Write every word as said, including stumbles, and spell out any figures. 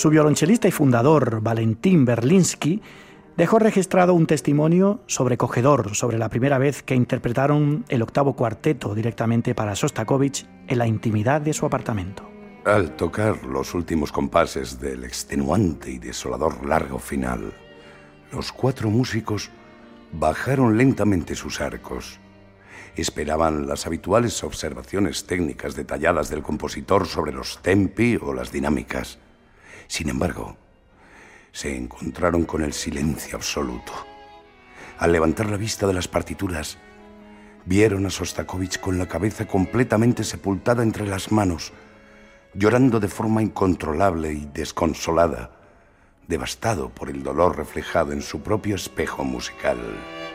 Su violonchelista y fundador, Valentín Berlinski, dejó registrado un testimonio sobrecogedor sobre la primera vez que interpretaron el octavo cuarteto directamente para Sostakovich en la intimidad de su apartamento. Al tocar los últimos compases del extenuante y desolador largo final, los cuatro músicos bajaron lentamente sus arcos. Esperaban las habituales observaciones técnicas detalladas del compositor sobre los tempi o las dinámicas. Sin embargo, se encontraron con el silencio absoluto. Al levantar la vista de las partituras, vieron a Sostakovich con la cabeza completamente sepultada entre las manos, llorando de forma incontrolable y desconsolada, devastado por el dolor reflejado en su propio espejo musical.